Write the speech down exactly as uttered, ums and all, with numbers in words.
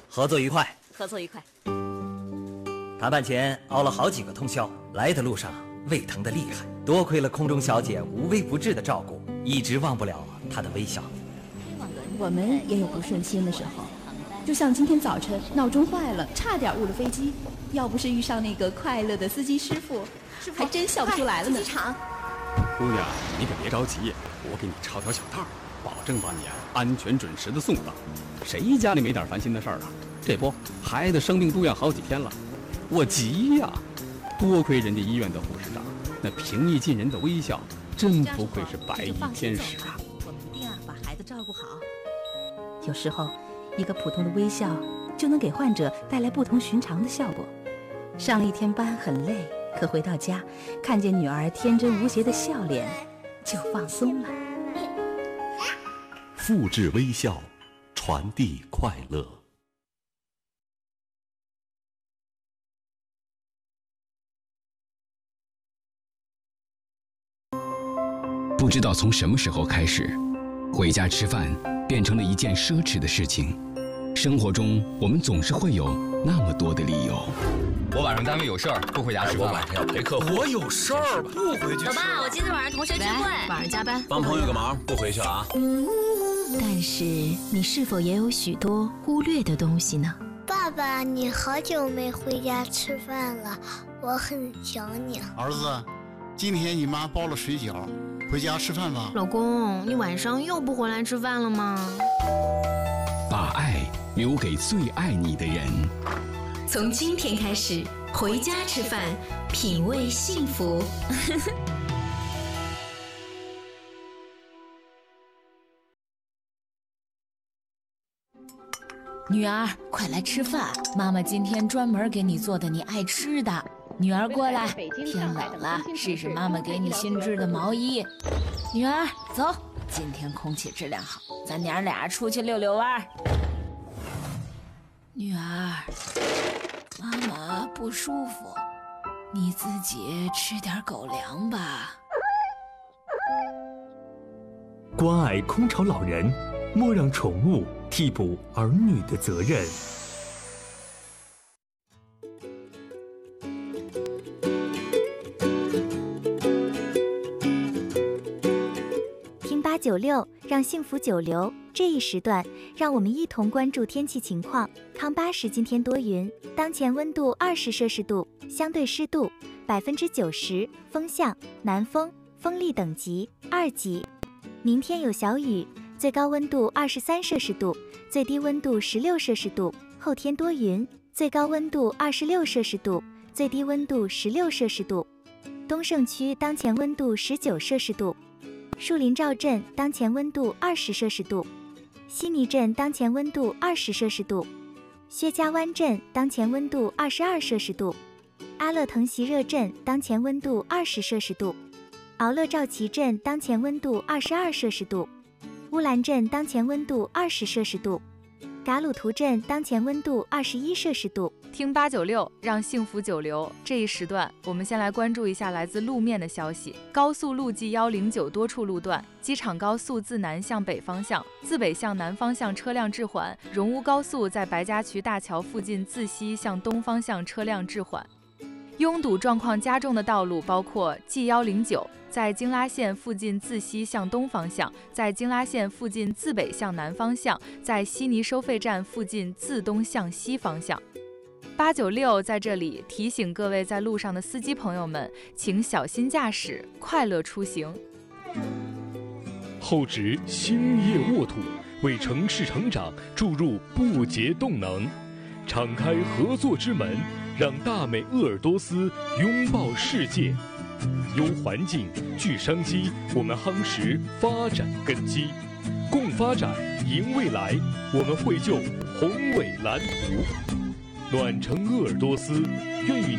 合作愉快， 合作愉快。 谈判前熬了好几个通宵，来的路上胃疼得厉害，多亏了空中小姐无微不至的照顾，一直忘不了她的微笑。 我们也有不顺心的时候，就像今天早晨闹钟坏了，差点误了飞机，要不是遇上那个快乐的司机师傅，还真笑不出来了呢。 机场， 姑娘，你可别着急，我给你抄条小道，保证把你啊安全准时的送到。谁家里没点烦心的事儿啊？这不，孩子生病住院好几天了，我急呀！多亏人家医院的护士长，那平易近人的微笑，真不愧是白衣天使啊！ 我们一定啊把孩子照顾好。 有时候，一个普通的微笑就能给患者带来不同寻常的效果。上了一天班很累，可回到家，看见女儿天真无邪的笑脸，就放松了。 复制微笑，传递快乐。 不知道从什么时候开始，回家吃饭变成了一件奢侈的事情。生活中，我们总是会有那么多的理由。 我晚上单位有事儿，不回家吃饭。 我晚上要陪客户。我有事儿，不回去。 走吧，我今天晚上同学聚会， 晚上加班，帮朋友个忙，不回去啊。 但是你是否也有许多忽略的东西呢？ 爸爸，你好久没回家吃饭了，我很想你。 儿子，今天你妈包了水饺，回家吃饭吧。 老公，你晚上又不回来吃饭了吗？ 把爱留给最爱你的人。 从今天开始，回家吃饭，品味幸福。 女儿，快来吃饭！妈妈今天专门给你做的你爱吃的。女儿过来，天冷了，试试妈妈给你新织的毛衣。女儿，走，今天空气质量好，咱娘俩出去溜溜弯。女儿，妈妈不舒服，你自己吃点狗粮吧。 关爱空巢老人，莫让宠物替补儿女的责任。 听八九六，让幸福久留。这一时段，让我们一同关注天气情况。康巴市今天多云，当前温度二十摄氏度，相对湿度百分之九十，风向南风，风力等级二级。明天有小雨，最高温度二十三摄氏度，最低温度十六摄氏度。后天多云，最高温度二十六摄氏度，最低温度十六摄氏度。东胜区当前温度十九摄氏度，树林赵镇当前温度二十摄氏度，悉尼镇当前温度二十摄氏度，薛家湾镇当前温度二十二摄氏度，阿勒腾席热镇当前温度二十摄氏度，敖勒赵旗镇当前温度二十二摄氏度，乌兰镇当前温度二十摄氏度，嘎鲁图镇当前温度二十一摄氏度。 听八九六，让幸福久留。这一时段，我们先来关注一下来自路面的消息。高速路 G 一零九多处路段，机场高速自南向北方向，自北向南方向车辆滞缓；荣乌高速在白家渠大桥附近自西向东方向车辆滞缓。拥堵状况加重的道路包括 G 一零九。在京拉线附近自西向东方向，在京拉线附近自北向南方向，在悉尼收费站附近自东向西方向。八九六在这里提醒各位在路上的司机朋友们，请小心驾驶，快乐出行。 厚植兴业沃土，为城市成长注入不竭动能，敞开合作之门，让大美鄂尔多斯拥抱世界。优环境，聚商机，我们夯实发展根基，共发展，赢未来。我们绘就宏伟蓝图。暖城鄂尔多斯，愿与